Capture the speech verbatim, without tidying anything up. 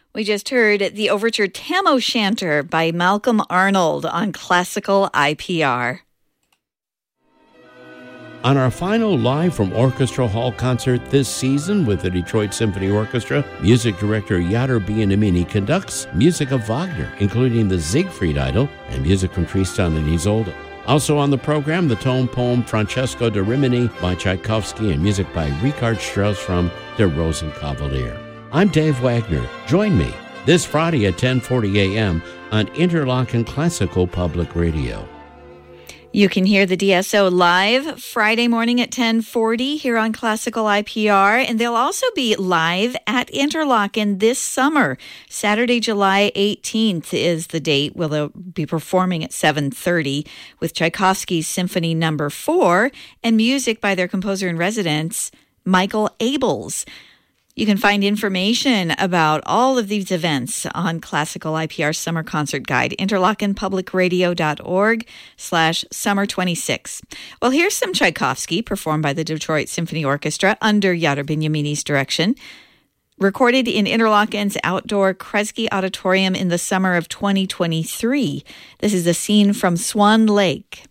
We just heard the overture Tam O'Shanter by Malcolm Arnold on Classical I P R. On our final Live from Orchestra Hall concert this season with the Detroit Symphony Orchestra, music director Yadar Bieniamini conducts music of Wagner, including the Siegfried Idyll and music from Tristan and Isolde. Also on the program, the tone poem Francesco da Rimini by Tchaikovsky and music by Richard Strauss from Der Rosenkavalier. I'm Dave Wagner. Join me this Friday at ten forty a.m. on Interlochen Classical Public Radio. You can hear the D S O live Friday morning at ten forty here on Classical I P R, and they'll also be live at Interlochen this summer. Saturday, July eighteenth is the date. We'll be performing at seven thirty with Tchaikovsky's Symphony Number four and music by their composer-in-residence, Michael Abels. You can find information about all of these events on Classical I P R Summer Concert Guide, interlochenpublicradio.org slash summer 26. Well, here's some Tchaikovsky performed by the Detroit Symphony Orchestra under Yadar Bieniamini's direction. Recorded in Interlochen's outdoor Kresge Auditorium in the summer of twenty twenty-three. This is a scene from Swan Lake.